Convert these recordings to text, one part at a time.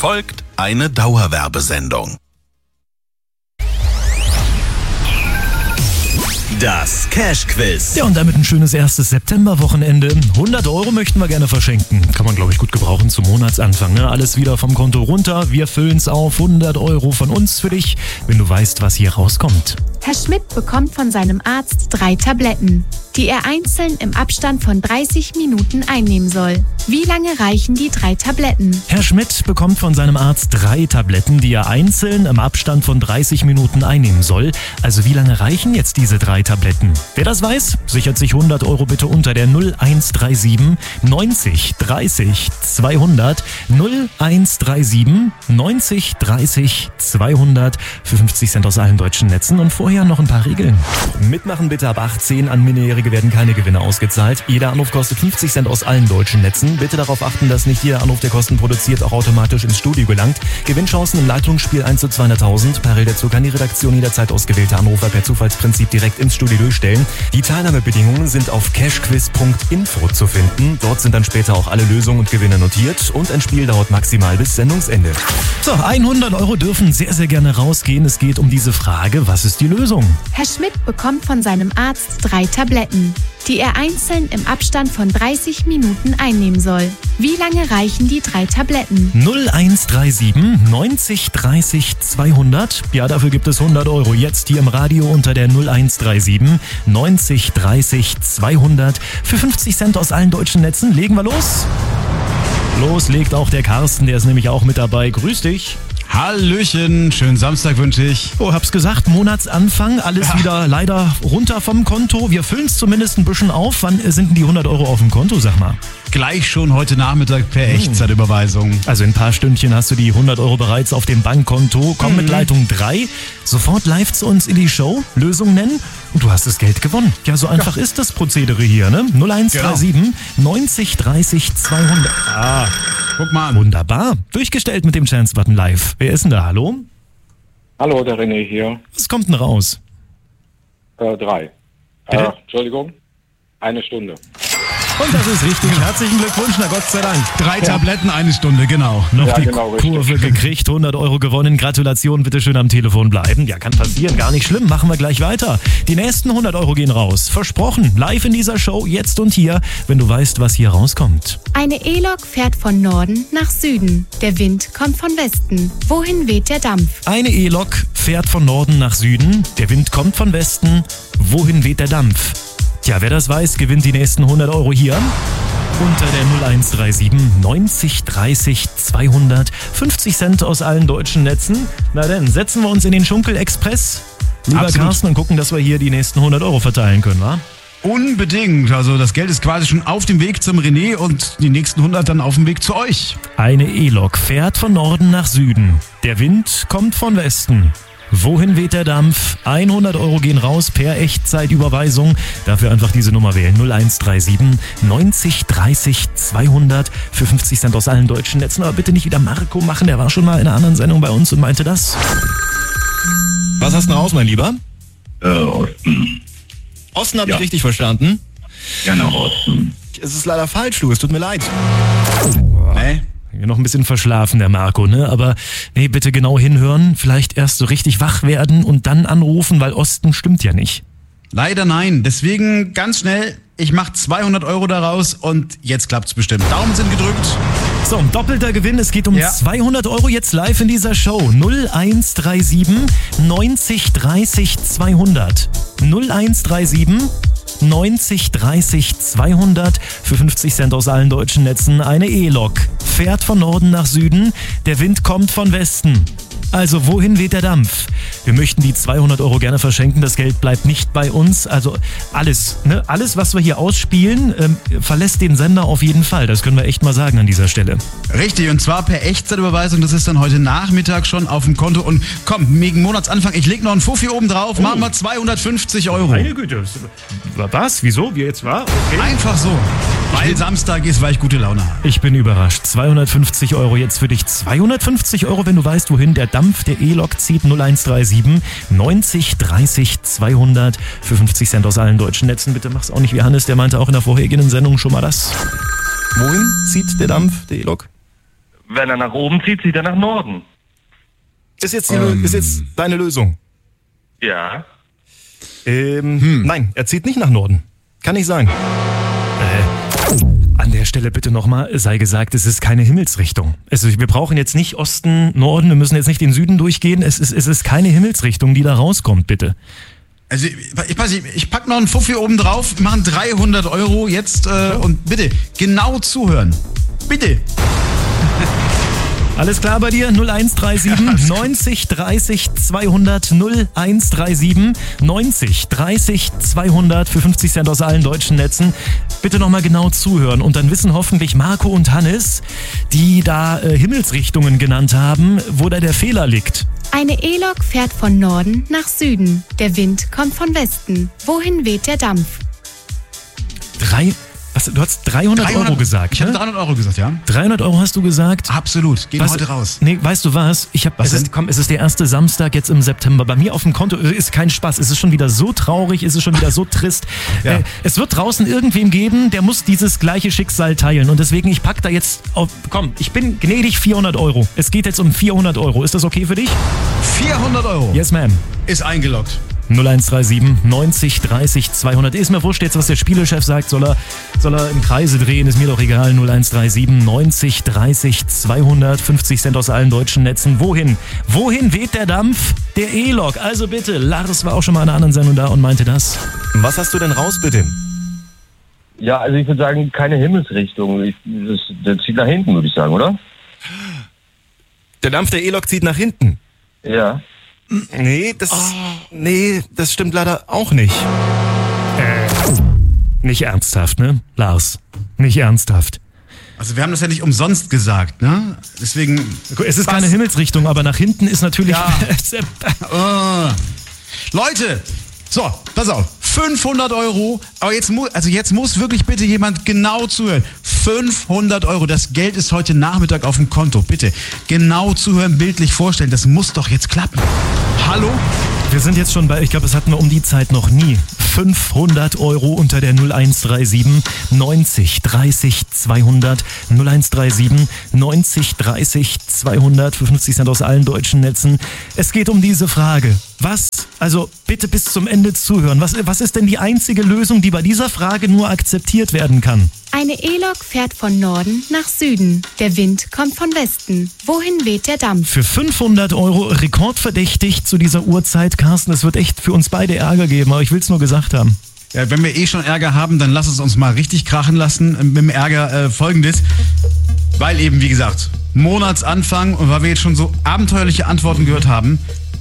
folgt eine Dauerwerbesendung. Das Cash-Quiz. Ja, und damit ein schönes erstes Septemberwochenende. 100 Euro möchten wir gerne verschenken. Kann man, glaube ich, gut gebrauchen zum Monatsanfang. Ne? Alles wieder vom Konto runter. Wir füllen's auf. 100 Euro von uns für dich, wenn du weißt, was hier rauskommt. Herr Schmidt bekommt von seinem Arzt 3 Tabletten, die er einzeln im Abstand von 30 Minuten einnehmen soll. Wie lange reichen die 3 Tabletten? Herr Schmidt bekommt von seinem Arzt 3 Tabletten, die er einzeln im Abstand von 30 Minuten einnehmen soll. Also wie lange reichen jetzt diese 3 Tabletten? Wer das weiß, sichert sich 100 Euro bitte unter der 0137 90 30 200 0137 90 30 200 für 50 Cent aus allen deutschen Netzen. Und vorher noch ein paar Regeln. Mitmachen bitte ab 18. An Minderjährige werden keine Gewinne ausgezahlt. Jeder Anruf kostet 50 Cent aus allen deutschen Netzen. Bitte darauf achten, dass nicht jeder Anruf, der Kosten produziert, auch automatisch ins Studio gelangt. Gewinnchancen im Leitungsspiel 1 zu 200.000. Parallel dazu kann die Redaktion jederzeit ausgewählte Anrufer per Zufallsprinzip direkt ins Studio durchstellen. Die Teilnahmebedingungen sind auf cashquiz.info zu finden. Dort sind dann später auch alle Lösungen und Gewinne notiert und ein Spiel dauert maximal bis Sendungsende. So, 100 Euro dürfen sehr, sehr gerne rausgehen. Es geht um diese Frage, was ist die Lösung? Herr Schmidt bekommt von seinem Arzt 3 Tabletten, die er einzeln im Abstand von 30 Minuten einnehmen soll. Wie lange reichen die 3 Tabletten? 0137 90 30 200. Ja, dafür gibt es 100 Euro jetzt hier im Radio unter der 0137 90 30 200 für 50 Cent aus allen deutschen Netzen. Legen wir los. Los legt auch der Carsten, der ist nämlich auch mit dabei. Grüß dich. Hallöchen, schönen Samstag wünsche ich. Oh, hab's gesagt, Monatsanfang, alles wieder leider runter vom Konto. Wir füllen's zumindest ein bisschen auf. Wann sind denn die 100 Euro auf dem Konto, sag mal? Gleich schon heute Nachmittag per Echtzeitüberweisung. Also in ein paar Stündchen hast du die 100 Euro bereits auf dem Bankkonto. Komm mit Leitung 3, sofort live zu uns in die Show, Lösung nennen und du hast das Geld gewonnen. Ja, so einfach ist das Prozedere hier, ne? 0137 90 30 200. Ah, guck mal an. Wunderbar. Durchgestellt mit dem Chance-Button live. Wer ist denn da? Hallo? Hallo, der René hier. Was kommt denn raus? 3. Entschuldigung, 1 Stunde. Und das ist richtig. Herzlichen Glückwunsch, na Gott sei Dank. 3 Tabletten, 1 Stunde, genau. Noch Ja, die genau, richtig. Kurve gekriegt, 100 Euro gewonnen. Gratulation, bitte schön am Telefon bleiben. Ja, kann passieren, gar nicht schlimm. Machen wir gleich weiter. Die nächsten 100 Euro gehen raus. Versprochen, live in dieser Show, jetzt und hier, wenn du weißt, was hier rauskommt. Eine E-Lok fährt von Norden nach Süden. Der Wind kommt von Westen. Wohin weht der Dampf? Eine E-Lok fährt von Norden nach Süden. Der Wind kommt von Westen. Wohin weht der Dampf? Tja, wer das weiß, gewinnt die nächsten 100 Euro hier. Unter der 0137 90 30 200. 50 Cent aus allen deutschen Netzen. Na denn, setzen wir uns in den Schunkel-Express, lieber Absolut. Carsten, und gucken, dass wir hier die nächsten 100 Euro verteilen können, wa? Unbedingt. Also das Geld ist quasi schon auf dem Weg zum René und die nächsten 100 dann auf dem Weg zu euch. Eine E-Lok fährt von Norden nach Süden. Der Wind kommt von Westen. Wohin weht der Dampf? 100 Euro gehen raus per Echtzeitüberweisung. Dafür einfach diese Nummer wählen. 0137 90 30 200 für 50 Cent aus allen deutschen Netzen. Aber bitte nicht wieder Marco machen. Der war schon mal in einer anderen Sendung bei uns und meinte das. Was hast du raus, mein Lieber? Osten. Osten habe Ja. ich richtig verstanden. Ja, nach Osten. Es ist leider falsch, du. Es tut mir leid. Nee? Noch ein bisschen verschlafen, der Marco, ne? Aber nee, bitte genau hinhören. Vielleicht erst so richtig wach werden und dann anrufen, weil Osten stimmt ja nicht. Leider nein. Deswegen ganz schnell, ich mache 200 Euro daraus und jetzt klappt's bestimmt. Daumen sind gedrückt. So, doppelter Gewinn. Es geht um 200 Euro jetzt live in dieser Show. 0137 90 30 200. 0137 90 30 200 für 50 Cent aus allen deutschen Netzen. Eine E-Lok fährt von Norden nach Süden. Der Wind kommt von Westen. Also wohin weht der Dampf? Wir möchten die 200 Euro gerne verschenken. Das Geld bleibt nicht bei uns. Also alles, ne? Alles, was wir hier ausspielen, verlässt den Sender auf jeden Fall. Das können wir echt mal sagen an dieser Stelle. Richtig, und zwar per Echtzeitüberweisung. Das ist dann heute Nachmittag schon auf dem Konto. Und komm, wegen Monatsanfang, ich leg noch einen Fuffi oben drauf. Machen wir 250 Euro. Meine Güte. Was? Wieso? Wie jetzt war? Okay. Einfach so. Weil Samstag ist, weil ich gute Laune habe. Ich bin überrascht. 250 Euro jetzt für dich. 250 Euro, wenn du weißt, wohin der Dampf der E-Lok zieht. 0137 90 30 200 für 50 Cent aus allen deutschen Netzen. Bitte mach's auch nicht wie Hannes, der meinte auch in der vorhergehenden Sendung schon mal das. Wohin zieht der Dampf der E-Lok? Wenn er nach oben zieht, zieht er nach Norden. Ist jetzt deine Lösung? Ja. Nein, er zieht nicht nach Norden. Kann nicht sein. An der Stelle bitte nochmal, sei gesagt, es ist keine Himmelsrichtung. Wir brauchen jetzt nicht Osten, Norden, wir müssen jetzt nicht den Süden durchgehen. Es ist keine Himmelsrichtung, die da rauskommt, bitte. Also ich pack noch einen Fuffi oben drauf, machen 300 Euro jetzt und bitte genau zuhören. Bitte. Alles klar bei dir? 0137 90 30 200 0137 90 30 200 für 50 Cent aus allen deutschen Netzen. Bitte nochmal genau zuhören und dann wissen hoffentlich Marco und Hannes, die da Himmelsrichtungen genannt haben, wo da der Fehler liegt. Eine E-Lok fährt von Norden nach Süden. Der Wind kommt von Westen. Wohin weht der Dampf? Du hast 300 Euro gesagt, Ich habe 300 Euro gesagt, ja. 300 Euro hast du gesagt? Absolut, gehen heute raus. Nee, weißt du was? Es ist der erste Samstag jetzt im September. Bei mir auf dem Konto ist kein Spaß. Es ist schon wieder so traurig, es ist schon wieder so trist. Ja. Es wird draußen irgendwem geben, der muss dieses gleiche Schicksal teilen. Und deswegen, ich pack da jetzt auf, ich bin gnädig 400 Euro. Es geht jetzt um 400 Euro. Ist das okay für dich? 400 Euro. Yes, ma'am. Ist eingeloggt. 0137 90 30 200. Ist mir wurscht jetzt, was der Spielechef sagt. Soll er im Kreise drehen, ist mir doch egal. 0137 90 30 200. 50 Cent aus allen deutschen Netzen. Wohin weht der Dampf? Der E-Lok. Also bitte, Lars war auch schon mal in einer anderen Sendung da und meinte das. Was hast du denn raus, bitte? Ja, also ich würde sagen, keine Himmelsrichtung. Das zieht nach hinten, würde ich sagen, oder? Der Dampf der E-Lok zieht nach hinten. Ja. Nee, das stimmt leider auch nicht. Nicht ernsthaft, ne, Lars? Nicht ernsthaft. Also wir haben das ja nicht umsonst gesagt, ne? Deswegen... Es ist keine Himmelsrichtung, aber nach hinten ist natürlich... Ja. Leute, so, pass auf. 500 Euro, aber jetzt muss wirklich bitte jemand genau zuhören. 500 Euro, das Geld ist heute Nachmittag auf dem Konto. Bitte genau zuhören, bildlich vorstellen, das muss doch jetzt klappen. Hallo? Wir sind jetzt schon bei, ich glaube, das hatten wir um die Zeit noch nie. 500 Euro unter der 0137 90 30 200 0137 90 30 200 für 50 Cent aus allen deutschen Netzen. Es geht um diese Frage. Also bitte bis zum Ende zuhören. Was ist denn die einzige Lösung, die bei dieser Frage nur akzeptiert werden kann? Eine E-Lok fährt von Norden nach Süden. Der Wind kommt von Westen. Wohin weht der Dampf? Für 500 Euro rekordverdächtig zu dieser Uhrzeit, Carsten. Es wird echt für uns beide Ärger geben, aber ich will es nur gesagt haben. Ja, wenn wir schon Ärger haben, dann lass es uns mal richtig krachen lassen. Mit dem Ärger Folgendes. Weil eben, wie gesagt, Monatsanfang und weil wir jetzt schon so abenteuerliche Antworten gehört haben,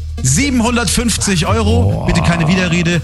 750 Euro, bitte keine Widerrede,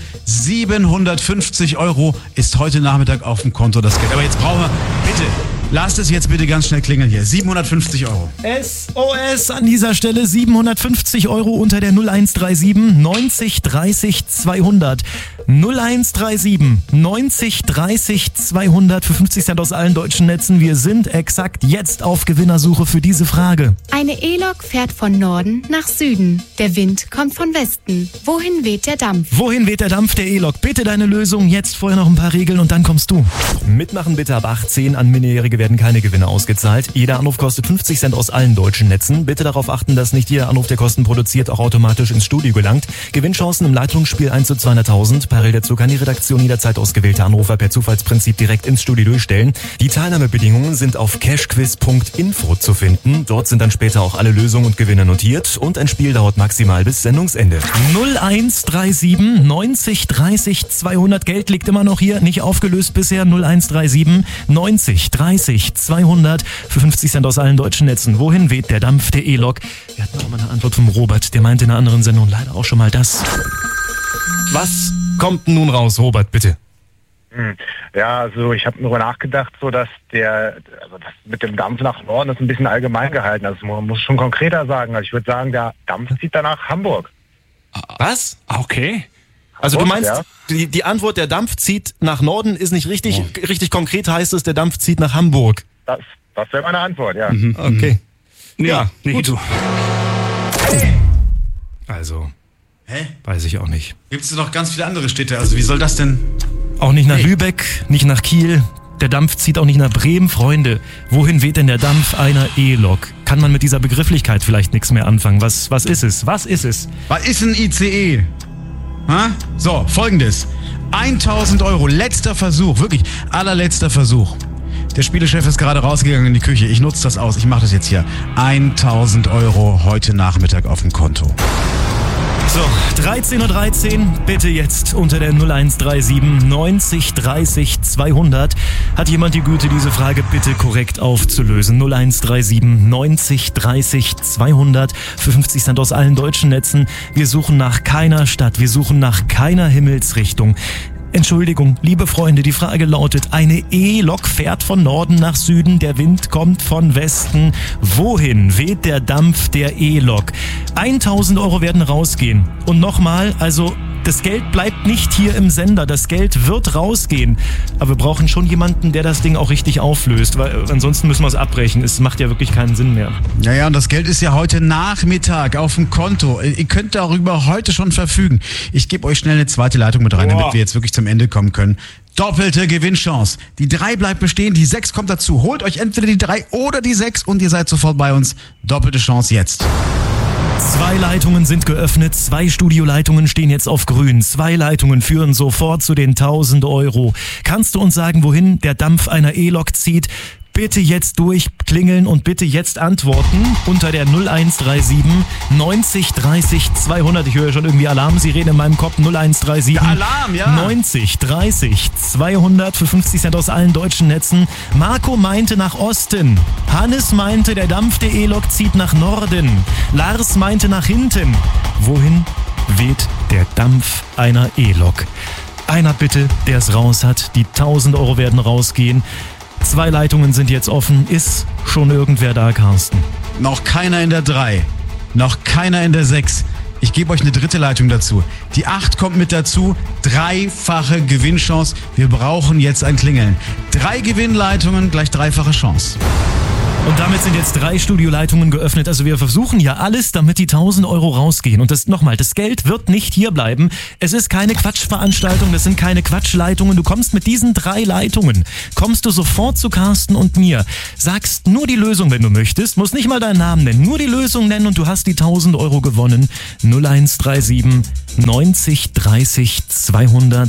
750 Euro ist heute Nachmittag auf dem Konto das Geld. Aber jetzt brauchen wir, bitte, lasst es jetzt bitte ganz schnell klingeln hier, 750 Euro. SOS an dieser Stelle, 750 Euro unter der 0137 90 30 200. 0137 90 30 200 für 50 Cent aus allen deutschen Netzen. Wir sind exakt jetzt auf Gewinnersuche für diese Frage. Eine E-Lok fährt von Norden nach Süden. Der Wind kommt von Westen. Wohin weht der Dampf? Wohin weht der Dampf der E-Lok? Bitte deine Lösung, jetzt vorher noch ein paar Regeln und dann kommst du. Mitmachen bitte ab 18, an Minderjährige werden keine Gewinne ausgezahlt. Jeder Anruf kostet 50 Cent aus allen deutschen Netzen. Bitte darauf achten, dass nicht jeder Anruf, der Kosten produziert, auch automatisch ins Studio gelangt. Gewinnchancen im Leitungsspiel 1 zu 200.000. Parallel dazu kann die Redaktion jederzeit ausgewählte Anrufer per Zufallsprinzip direkt ins Studio durchstellen. Die Teilnahmebedingungen sind auf cashquiz.info zu finden. Dort sind dann später auch alle Lösungen und Gewinne notiert und ein Spiel dauert maximal bis Sendungsende. 0137 90 30 200. Geld liegt immer noch hier, nicht aufgelöst bisher. 0137 90 30 200 für 50 Cent aus allen deutschen Netzen. Wohin weht der Dampf der E-Lok? Wir hatten auch mal eine Antwort vom Robert, der meinte in einer anderen Sendung leider auch schon mal das. Was kommt nun raus, Robert, bitte? Ja, also ich habe darüber nachgedacht, so dass das mit dem Dampf nach Norden ist ein bisschen allgemein gehalten. Also man muss schon konkreter sagen. Also ich würde sagen, der Dampf zieht danach Hamburg. Was? Okay. Also du meinst, ja. die Antwort, der Dampf zieht nach Norden, ist nicht richtig. Richtig konkret heißt es, der Dampf zieht nach Hamburg. Das wäre meine Antwort, ja. Okay. Ja, gut. Also, Hä? weiß ich auch nicht. Gibt es noch ganz viele andere Städte, also wie soll das denn... Auch nicht nach Lübeck, nicht nach Kiel, Der Dampf zieht auch nicht nach Bremen, Freunde. Wohin weht denn der Dampf einer E-Lok? Kann man mit dieser Begrifflichkeit vielleicht nichts mehr anfangen? Was ist es? Was ist es? Was ist ein ICE? Ha? So, Folgendes. 1.000 Euro, letzter Versuch, wirklich allerletzter Versuch. Der Spielechef ist gerade rausgegangen in die Küche. Ich nutze das aus, ich mache das jetzt hier. 1.000 Euro heute Nachmittag auf dem Konto. So, 13.13 Uhr, bitte jetzt unter der 0137 90 30 200. Hat jemand die Güte, diese Frage bitte korrekt aufzulösen? 0137 90 30 200 für 50 Cent aus allen deutschen Netzen. Wir suchen nach keiner Stadt, wir suchen nach keiner Himmelsrichtung. Entschuldigung, liebe Freunde, die Frage lautet, eine E-Lok fährt von Norden nach Süden, der Wind kommt von Westen. Wohin weht der Dampf der E-Lok? 1.000 Euro werden rausgehen. Und nochmal, also das Geld bleibt nicht hier im Sender, das Geld wird rausgehen. Aber wir brauchen schon jemanden, der das Ding auch richtig auflöst, weil ansonsten müssen wir es abbrechen. Es macht ja wirklich keinen Sinn mehr. Ja, und das Geld ist ja heute Nachmittag auf dem Konto. Ihr könnt darüber heute schon verfügen. Ich gebe euch schnell eine zweite Leitung mit rein, damit wir jetzt wirklich zum Ende kommen können. Doppelte Gewinnchance. Die 3 bleibt bestehen, die 6 kommt dazu. Holt euch entweder die 3 oder die 6 und ihr seid sofort bei uns. Doppelte Chance jetzt. 2 Leitungen sind geöffnet, 2 Studioleitungen stehen jetzt auf grün. 2 Leitungen führen sofort zu den 1.000 Euro. Kannst du uns sagen, wohin der Dampf einer E-Lok zieht? Bitte jetzt durchklingeln und bitte jetzt antworten unter der 0137 90 30 200. Ich höre schon irgendwie Alarmsirene in meinem Kopf. 0137 ja, Alarm, ja. 90 30 200 für 50 Cent aus allen deutschen Netzen. Marco meinte nach Osten. Hannes meinte, der Dampf der E-Lok zieht nach Norden. Lars meinte nach hinten. Wohin weht der Dampf einer E-Lok? Einer bitte, der es raus hat. Die 1.000 Euro werden rausgehen. 2 Leitungen sind jetzt offen. Ist schon irgendwer da, Carsten? Noch keiner in der 3. Noch keiner in der 6. Ich gebe euch eine dritte Leitung dazu. Die 8 kommt mit dazu. 3-fache Gewinnchance. Wir brauchen jetzt ein Klingeln. 3 Gewinnleitungen, gleich 3-fache Chance. Und damit sind jetzt 3 Studioleitungen geöffnet. Also wir versuchen ja alles, damit die 1.000 Euro rausgehen. Und das nochmal, das Geld wird nicht hier bleiben. Es ist keine Quatschveranstaltung, das sind keine Quatschleitungen. Du kommst mit diesen 3 Leitungen, kommst du sofort zu Carsten und mir. Sagst nur die Lösung, wenn du möchtest. Musst nicht mal deinen Namen nennen, nur die Lösung nennen und du hast die 1.000 Euro gewonnen. 0137 90 30 200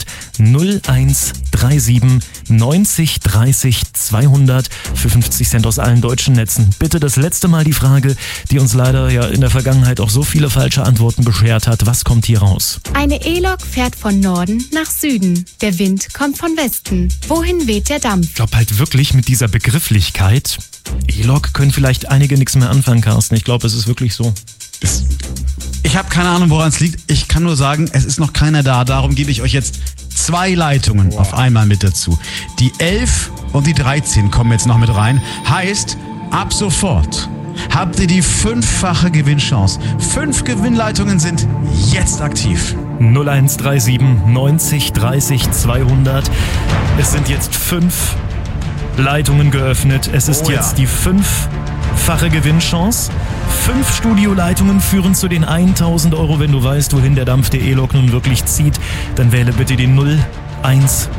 0137 90 30 200 für 50 Cent aus allen deutschen Netzen. Bitte das letzte Mal die Frage, die uns leider ja in der Vergangenheit auch so viele falsche Antworten beschert hat. Was kommt hier raus? Eine E-Lok fährt von Norden nach Süden. Der Wind kommt von Westen. Wohin weht der Dampf? Ich glaube halt wirklich mit dieser Begrifflichkeit. E-Lok können vielleicht einige nichts mehr anfangen, Carsten. Ich glaube, es ist wirklich so. Ich habe keine Ahnung, woran es liegt. Ich kann nur sagen, es ist noch keiner da. Darum gebe ich euch jetzt 2 Leitungen auf einmal mit dazu. Die 11 und die 13 kommen jetzt noch mit rein. Heißt, ab sofort habt ihr die 5-fache Gewinnchance. 5 Gewinnleitungen sind jetzt aktiv. 0137 90 30 200. Es sind jetzt 5 Leitungen geöffnet. Es ist jetzt die 5-fache Gewinnchance. 5 Studioleitungen führen zu den 1.000 Euro. Wenn du weißt, wohin der Dampf der E-Lok nun wirklich zieht, dann wähle bitte die 0137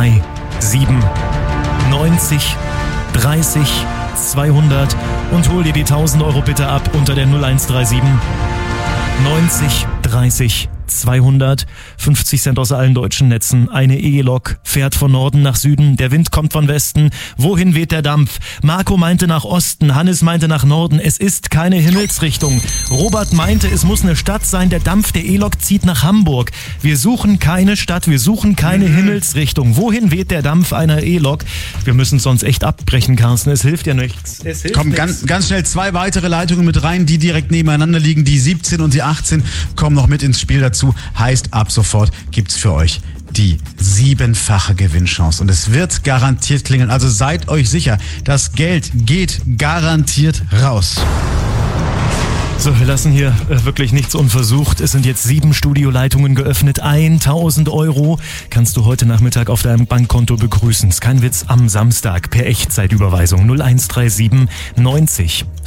90 30 200 und hol dir die 1.000 Euro bitte ab unter der 0137 90 30 200, 50 Cent aus allen deutschen Netzen. Eine E-Lok fährt von Norden nach Süden. Der Wind kommt von Westen. Wohin weht der Dampf? Marco meinte nach Osten. Hannes meinte nach Norden. Es ist keine Himmelsrichtung. Robert meinte, es muss eine Stadt sein. Der Dampf der E-Lok zieht nach Hamburg. Wir suchen keine Stadt. Wir suchen keine Himmelsrichtung. Wohin weht der Dampf einer E-Lok? Wir müssen es sonst echt abbrechen, Carsten. Es hilft ja nichts. Es hilft Kommen ganz schnell 2 weitere Leitungen mit rein, die direkt nebeneinander liegen. Die 17 und die 18 kommen noch mit ins Spiel dazu. Heißt, ab sofort gibt's für euch die 7-fache Gewinnchance. Und es wird garantiert klingeln. Also seid euch sicher, das Geld geht garantiert raus. So, wir lassen hier wirklich nichts unversucht. Es sind jetzt 7 Studioleitungen geöffnet. 1.000 Euro kannst du heute Nachmittag auf deinem Bankkonto begrüßen. Ist kein Witz, am Samstag per Echtzeitüberweisung 0137 90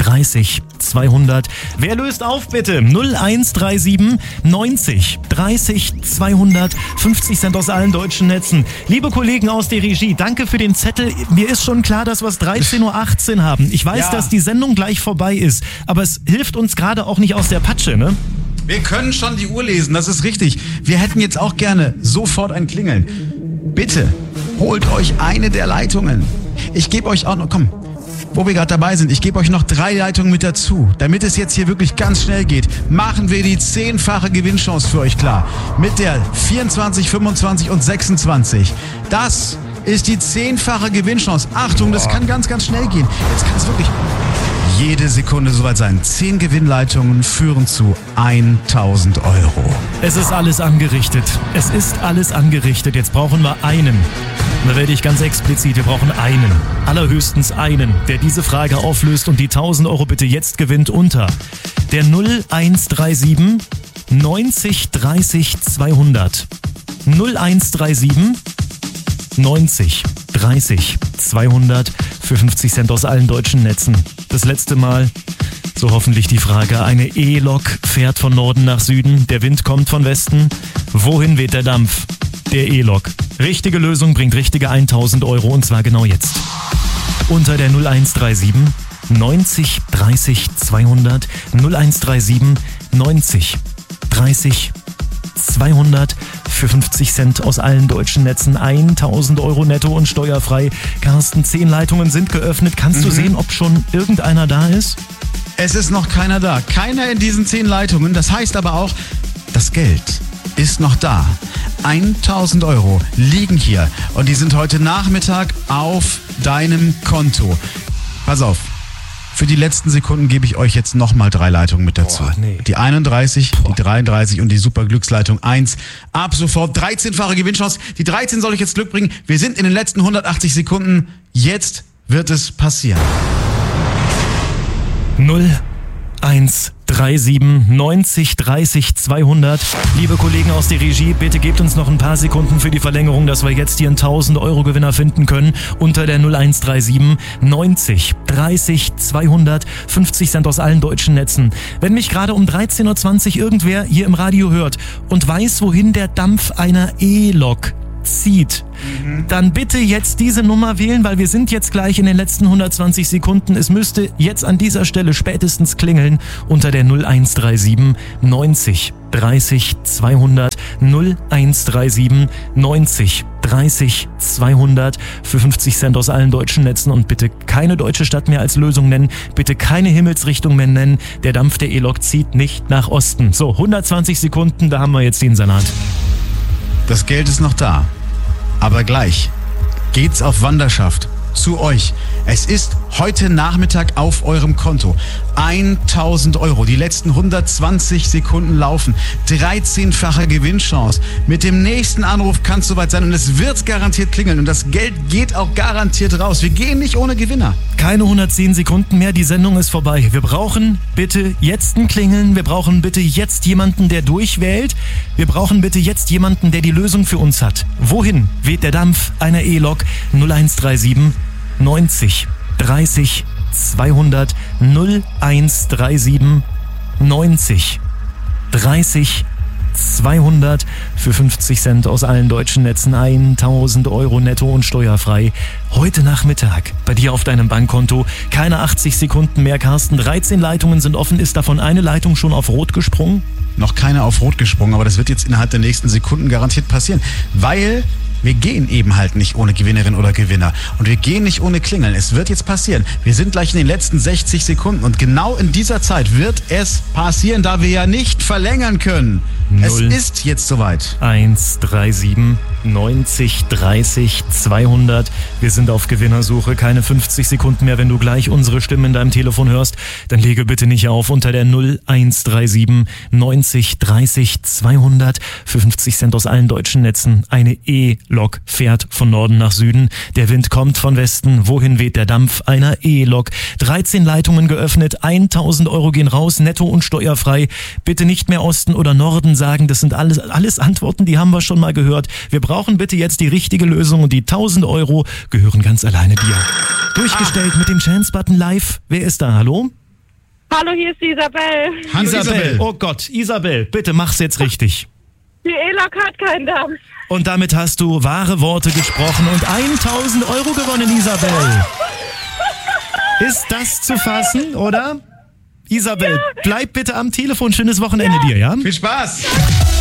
30 200. Wer löst auf, bitte? 0137 90 30 200. 50 Cent aus allen deutschen Netzen. Liebe Kollegen aus der Regie, danke für den Zettel. Mir ist schon klar, dass wir es 13.18 Uhr haben. Ich weiß, dass die Sendung gleich vorbei ist, aber es hilft uns gerade auch nicht aus der Patsche, ne? Wir können schon die Uhr lesen, das ist richtig. Wir hätten jetzt auch gerne sofort ein Klingeln. Bitte, holt euch eine der Leitungen. Ich gebe euch auch noch, wo wir gerade dabei sind, ich gebe euch noch 3 Leitungen mit dazu. Damit es jetzt hier wirklich ganz schnell geht, machen wir die 10-fache Gewinnchance für euch klar. Mit der 24, 25 und 26. Das ist die 10-fache Gewinnchance. Achtung, das kann ganz, ganz schnell gehen. Jetzt kann es wirklich jede Sekunde soweit sein. 10 Gewinnleitungen führen zu 1.000 Euro. Es ist alles angerichtet. Es ist alles angerichtet. Jetzt brauchen wir einen. Da werde ich ganz explizit, wir brauchen einen. Allerhöchstens einen, der diese Frage auflöst und die 1.000 Euro bitte jetzt gewinnt unter der 0137 90 30 200. 0137 90 30 200 für 50 Cent aus allen deutschen Netzen. Das letzte Mal, so hoffentlich die Frage, eine E-Lok fährt von Norden nach Süden, der Wind kommt von Westen. Wohin weht der Dampf? Der E-Lok. Richtige Lösung bringt richtige 1.000 Euro und zwar genau jetzt. Unter der 0137 90 30 200 0137 90 30 200 für 50 Cent aus allen deutschen Netzen. 1.000 Euro netto und steuerfrei. Carsten, 10 Leitungen sind geöffnet. Kannst du sehen, ob schon irgendeiner da ist? Es ist noch keiner da. Keiner in diesen 10 Leitungen. Das heißt aber auch, das Geld ist noch da. 1.000 Euro liegen hier und die sind heute Nachmittag auf deinem Konto. Pass auf. Für die letzten Sekunden gebe ich euch jetzt nochmal 3 Leitungen mit dazu. Die 31, die 33 und die Superglücksleitung 1. Ab sofort 13-fache Gewinnchance. Die 13 soll euch jetzt Glück bringen. Wir sind in den letzten 180 Sekunden. Jetzt wird es passieren. 0137 90 30 200. Liebe Kollegen aus der Regie, bitte gebt uns noch ein paar Sekunden für die Verlängerung, dass wir jetzt hier einen 1.000 Euro Gewinner finden können. Unter der 0137 90 30 200. 50 Cent aus allen deutschen Netzen. Wenn mich gerade um 13.20 Uhr irgendwer hier im Radio hört und weiß, wohin der Dampf einer E-Lok zieht, dann bitte jetzt diese Nummer wählen, weil wir sind jetzt gleich in den letzten 120 Sekunden. Es müsste jetzt an dieser Stelle spätestens klingeln unter der 0137 90 30 200 0137 90 30 200 für 50 Cent aus allen deutschen Netzen und bitte keine deutsche Stadt mehr als Lösung nennen, bitte keine Himmelsrichtung mehr nennen. Der Dampf der E-Lok zieht nicht nach Osten. So, 120 Sekunden, da haben wir jetzt den Salat. Das Geld ist noch da. Aber gleich geht's auf Wanderschaft zu euch. Es ist heute Nachmittag auf eurem Konto. 1.000 Euro. Die letzten 120 Sekunden laufen. 13-fache Gewinnchance. Mit dem nächsten Anruf kann es soweit sein und es wird garantiert klingeln. Und das Geld geht auch garantiert raus. Wir gehen nicht ohne Gewinner. Keine 110 Sekunden mehr, die Sendung ist vorbei. Wir brauchen bitte jetzt ein Klingeln. Wir brauchen bitte jetzt jemanden, der durchwählt. Wir brauchen bitte jetzt jemanden, der die Lösung für uns hat. Wohin weht der Dampf einer E-Lok? 0137 90 30 200 0137 90 30 200 für 50 Cent aus allen deutschen Netzen. 1.000 Euro netto und steuerfrei. Heute Nachmittag bei dir auf deinem Bankkonto. Keine 80 Sekunden mehr, Carsten. 13 Leitungen sind offen. Ist davon eine Leitung schon auf Rot gesprungen? Noch keine auf Rot gesprungen, aber das wird jetzt innerhalb der nächsten Sekunden garantiert passieren. Weil wir gehen eben halt nicht ohne Gewinnerin oder Gewinner. Und wir gehen nicht ohne Klingeln. Es wird jetzt passieren. Wir sind gleich in den letzten 60 Sekunden. Und genau in dieser Zeit wird es passieren, da wir ja nicht verlängern können. Es ist jetzt soweit. 137 90 30 200. Wir sind auf Gewinnersuche. Keine 50 Sekunden mehr. Wenn du gleich unsere Stimme in deinem Telefon hörst, dann lege bitte nicht auf unter der 0137 90 30 200 für 50 Cent aus allen deutschen Netzen. Eine E-Lok fährt von Norden nach Süden. Der Wind kommt von Westen. Wohin weht der Dampf einer E-Lok? 13 Leitungen geöffnet. 1.000 Euro gehen raus, netto und steuerfrei. Bitte nicht mehr Osten oder Norden sagen. Das sind alles Antworten, die haben wir schon mal gehört. Wir brauchen bitte jetzt die richtige Lösung und die 1.000 Euro gehören ganz alleine dir. Durchgestellt mit dem Chance-Button live. Wer ist da? Hallo? Hallo, hier ist die Isabel. Hallo Isabel. Oh Gott, Isabel, bitte mach's jetzt richtig. Die E-Lok hat keinen Dampf. Und damit hast du wahre Worte gesprochen und 1.000 Euro gewonnen, Isabel. Ist das zu fassen, oder? Isabel, bleib bitte am Telefon. Schönes Wochenende dir, ja? Viel Spaß.